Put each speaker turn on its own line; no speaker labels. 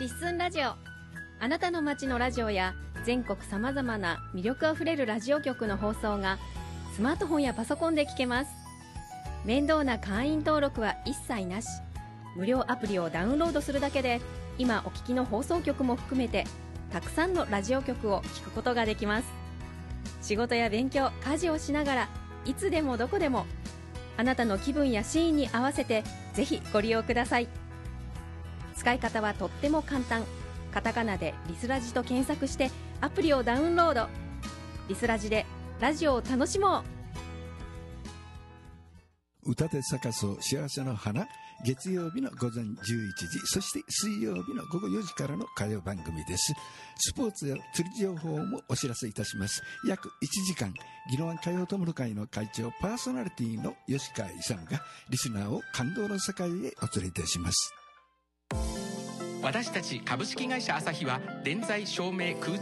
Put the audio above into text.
リッスンラジオ。あなたの街のラジオや全国さまざまな魅力あふれるラジオ局の放送がスマートフォンやパソコンで聞けます。面倒な会員登録は一切なし。無料アプリをダウンロードするだけで今お聞きの放送局も含めてたくさんのラジオ局を聞くことができます。仕事や勉強、家事をしながらいつでもどこでもあなたの気分やシーンに合わせてぜひご利用ください。使い方はとっても簡単。カタカナでリスラジと検索してアプリをダウンロード。リスラジでラジオを楽しも
う。歌で咲かそう幸せの花、月曜日の午前11時、そして水曜日の午後4時からの歌謡番組です。スポーツや釣り情報もお知らせいたします。約1時間、宜野湾歌謡友の会の会長パーソナリティの吉川勇がリスナーを感動の世界へお連れいたします。
私たち株式会社アサヒは電材照明空